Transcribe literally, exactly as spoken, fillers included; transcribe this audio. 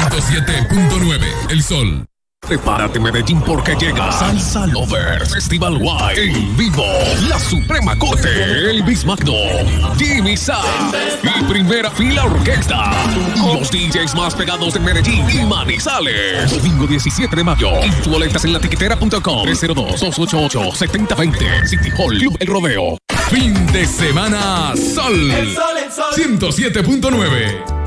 ciento siete punto nueve El Sol. Prepárate, Medellín, porque llega Salsa Lovers Festival Wide en vivo. La Suprema Corte, Elvis Magno, Jimmy Sa y Primera Fila Orquesta. Los D Js más pegados de Medellín y Manizales. Domingo diecisiete de mayo. Boletas en la tiquetera punto com. tres cero dos, dos ocho ocho, siete cero dos cero. City Hall Club El Rodeo. Fin de semana Sol. El sol, el sol. ciento siete punto nueve